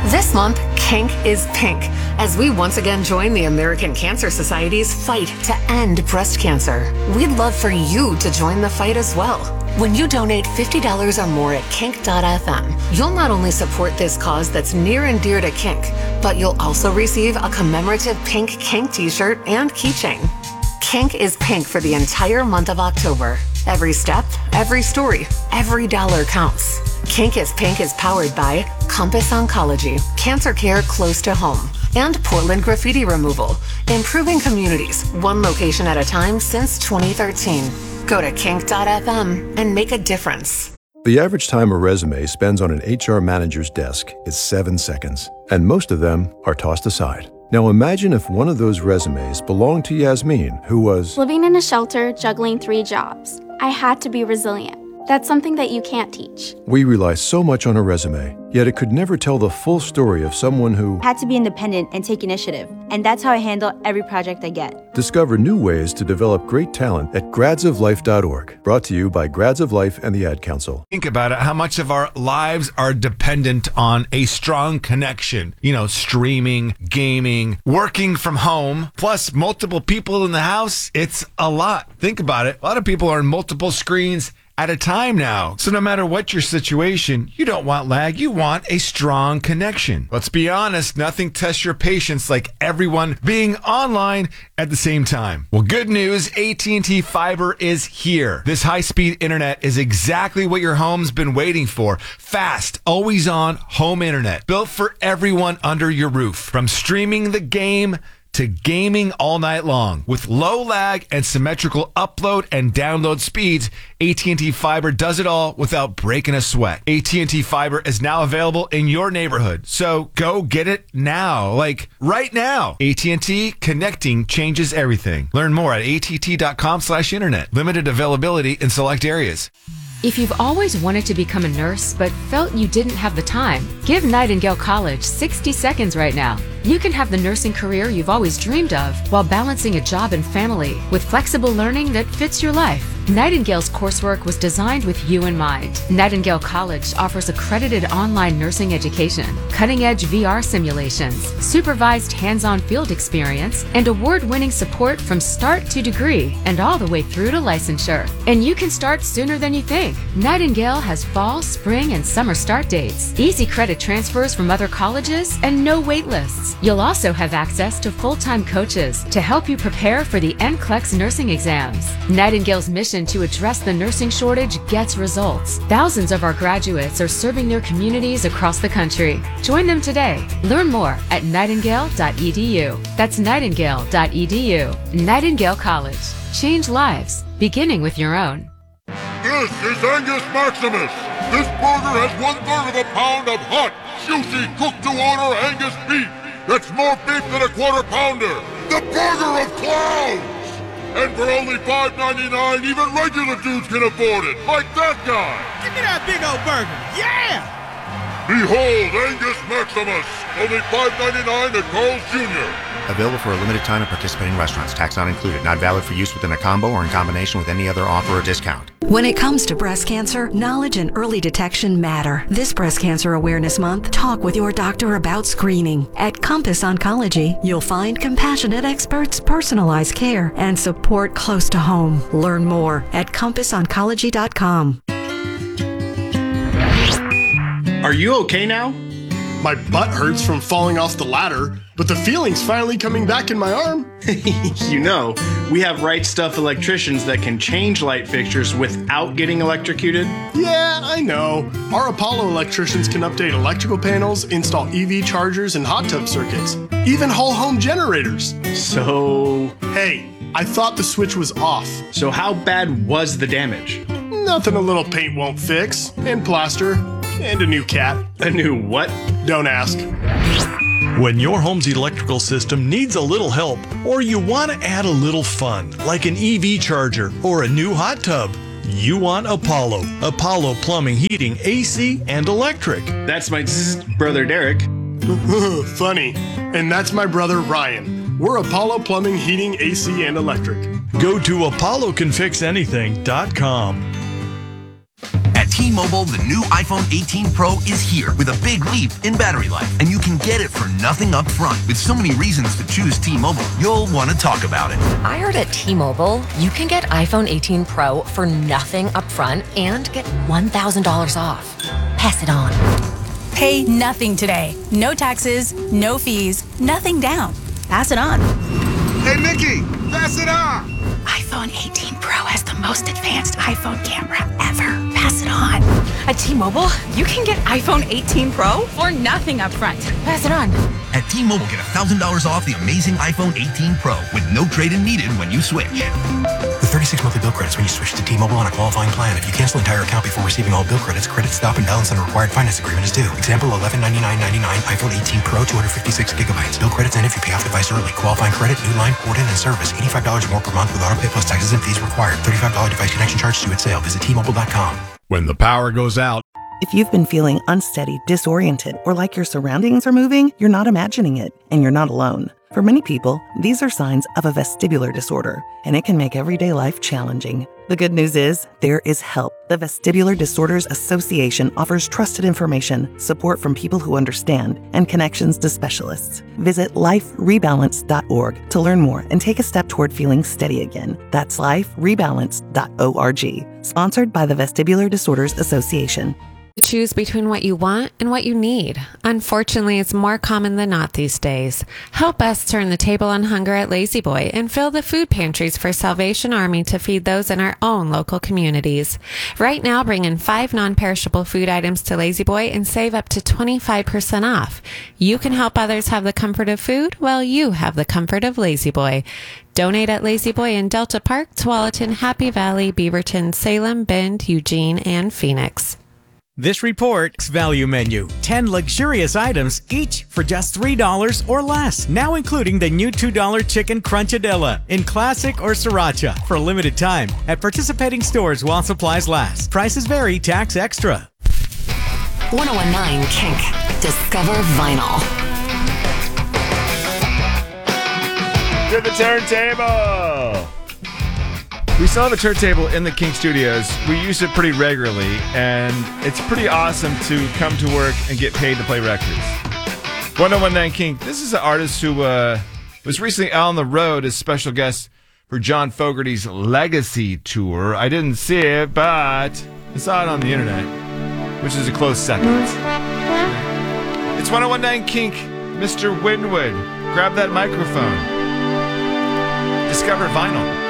This month, Kink is Pink, as we once again join the American Cancer Society's fight to end breast cancer. We'd love for you to join the fight as well. When you donate $50 or more at kink.fm, you'll not only support this cause that's near and dear to Kink, but you'll also receive a commemorative pink Kink t-shirt and keychain. Kink is pink for the entire month of October. Every step, every story, every dollar counts. Kink is Pink is powered by Compass Oncology, cancer care close to home, and Portland Graffiti Removal, improving communities, one location at a time since 2013. Go to kink.fm and make a difference. The average time a resume spends on an HR manager's desk is 7 seconds, and most of them are tossed aside. Now imagine if one of those resumes belonged to Yasmin, who was living in a shelter, juggling 3 jobs. I had to be resilient. That's something that you can't teach. We rely so much on a resume, yet it could never tell the full story of someone who had to be independent and take initiative. And that's how I handle every project I get. Discover new ways to develop great talent at gradsoflife.org. Brought to you by Grads of Life and the Ad Council. Think about it, how much of our lives are dependent on a strong connection. You know, streaming, gaming, working from home, plus multiple people in the house. It's a lot. Think about it. A lot of people are on multiple screens at a time now. So no matter what your situation, you don't want lag, you want a strong connection. Let's be honest, nothing tests your patience like everyone being online at the same time. Well, good news, AT&T Fiber is here. This high-speed internet is exactly what your home's been waiting for. Fast, always-on home internet, built for everyone under your roof. From streaming the game to gaming all night long. With low lag and symmetrical upload and download speeds, AT&T Fiber does it all without breaking a sweat. AT&T Fiber is now available in your neighborhood, so go get it now, like right now. AT&T, connecting changes everything. Learn more at att.com/internet. Limited availability in select areas. If you've always wanted to become a nurse but felt you didn't have the time, give Nightingale College 60 seconds right now. You can have the nursing career you've always dreamed of while balancing a job and family with flexible learning that fits your life. Nightingale's coursework was designed with you in mind. Nightingale College offers accredited online nursing education, cutting-edge VR simulations, supervised hands-on field experience, and award-winning support from start to degree and all the way through to licensure. And you can start sooner than you think. Nightingale has fall, spring, and summer start dates, easy credit transfers from other colleges, and no wait lists. You'll also have access to full-time coaches to help you prepare for the NCLEX nursing exams. Nightingale's mission to address the nursing shortage gets results. Thousands of our graduates are serving their communities across the country. Join them today. Learn more at nightingale.edu. That's nightingale.edu. Nightingale College. Change lives, beginning with your own. This is Angus Maximus. This burger has 1/3 of a pound of hot, juicy, cooked-to-order Angus beef. That's more beef than a quarter pounder. The burger of clowns! And for only $5.99, even regular dudes can afford it, like that guy. Give me that big old burger, yeah! Behold, Angus Maximus, only $5.99 at Carl's Jr. Available for a limited time at participating restaurants. Tax not included. Not valid for use within a combo or in combination with any other offer or discount. When it comes to breast cancer, knowledge and early detection matter. This Breast Cancer Awareness Month, talk with your doctor about screening. At Compass Oncology, you'll find compassionate experts, personalized care, and support close to home. Learn more at CompassOncology.com. Are you okay now? My butt hurts from falling off the ladder, but the feeling's finally coming back in my arm. You know, we have Right Stuff electricians that can change light fixtures without getting electrocuted. Yeah, I know. Our Apollo electricians can update electrical panels, install EV chargers and hot tub circuits, even whole home generators. So... Hey, I thought the switch was off. So how bad was the damage? Nothing a little paint won't fix, and plaster, and a new cat. A new what? Don't ask. When your home's electrical system needs a little help, or you want to add a little fun, like an EV charger or a new hot tub, you want Apollo. Apollo Plumbing, Heating, AC, and Electric. That's my brother Derek. Funny. And that's my brother Ryan. We're Apollo Plumbing, Heating, AC, and Electric. Go to ApolloCanFixAnything.com. At T-Mobile, the new iPhone 18 Pro is here with a big leap in battery life, and you can get it for nothing up front. With so many reasons to choose T-Mobile, you'll want to talk about it. I heard at T-Mobile, you can get iPhone 18 Pro for nothing up front and get $1,000 off. Pass it on. Pay nothing today. No taxes, no fees, nothing down. Pass it on. Hey, Mickey, pass it on. iPhone 18 Pro has the most advanced iPhone camera ever. Pass it on. At T-Mobile, you can get iPhone 18 Pro for nothing up front. Pass it on. At T-Mobile, get $1,000 off the amazing iPhone 18 Pro with no trade-in needed when you switch. With 36 monthly bill credits when you switch to T-Mobile on a qualifying plan. If you cancel entire account before receiving all bill credits, credit stop and balance on a required finance agreement is due. Example, $1199.99 iPhone 18 Pro, 256 gigabytes. Bill credits end if you pay off device early. Qualifying credit, new line, port in, and service. $85 more per month with auto pay plus taxes and fees required. $35 device connection charge due at sale. Visit T-Mobile.com. When the power goes out. If you've been feeling unsteady, disoriented, or like your surroundings are moving, you're not imagining it, and you're not alone. For many people, these are signs of a vestibular disorder, and it can make everyday life challenging. The good news is, there is help. The Vestibular Disorders Association offers trusted information, support from people who understand, and connections to specialists. Visit liferebalance.org to learn more and take a step toward feeling steady again. That's liferebalance.org. Sponsored by the Vestibular Disorders Association. Choose between what you want and what you need. Unfortunately, it's more common than not these days. Help us turn the table on hunger at Lazy Boy and fill the food pantries for Salvation Army to feed those in our own local communities. Right now, bring in 5 non-perishable food items to Lazy Boy and save up to 25% off. You can help others have the comfort of food while you have the comfort of Lazy Boy. Donate at Lazy Boy in Delta Park, Tualatin, Happy Valley, Beaverton, Salem, Bend, Eugene, and Phoenix. This report's value menu. 10 luxurious items, each for just $3 or less. Now including the new $2 Chicken Crunchadilla in Classic or Sriracha for a limited time at participating stores while supplies last. Prices vary, tax extra. 1019 Kink. Discover vinyl. To the turntable! We still have a turntable in the Kink Studios. We use it pretty regularly, and it's pretty awesome to come to work and get paid to play records. 1019 Kink. This is an artist who was recently out on the road as special guest for John Fogerty's Legacy Tour. I didn't see it, but I saw it on the internet, which is a close second. It's 1019 Kink. Mr. Winwood, grab that microphone. Discover vinyl.